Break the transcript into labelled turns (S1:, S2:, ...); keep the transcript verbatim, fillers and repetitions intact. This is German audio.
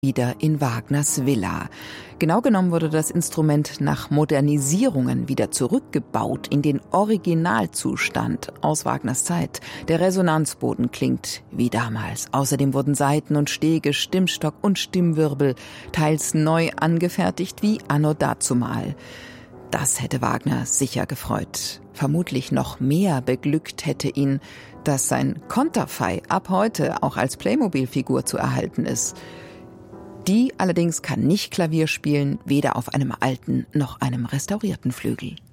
S1: wieder in Wagners Villa. Genau genommen wurde das Instrument nach Modernisierungen wieder zurückgebaut in den Originalzustand aus Wagners Zeit. Der Resonanzboden klingt wie damals. Außerdem wurden Saiten und Stege, Stimmstock und Stimmwirbel teils neu angefertigt wie anno dazumal. Das hätte Wagner sicher gefreut. Vermutlich noch mehr beglückt hätte ihn, dass sein Konterfei ab heute auch als Playmobil-Figur zu erhalten ist. Die allerdings kann nicht Klavier spielen, weder auf einem alten noch einem restaurierten Flügel.